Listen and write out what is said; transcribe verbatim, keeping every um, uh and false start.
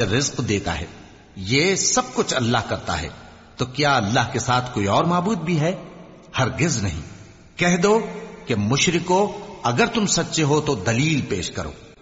रिज्क देता है। ये सब कुछ अल्लाह करता है, तो क्या अल्लाह के साथ कोई और माबूद भी है? हरगिज नहीं। कह दो कि मुशरिको, अगर तुम सच्चे हो तो दलील पेश करो।